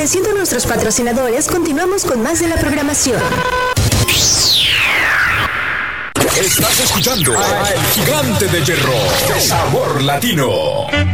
Agradeciendo a nuestros patrocinadores, continuamos con más de la programación. Estás escuchando a El Gigante de Hierro, Sabor Latino.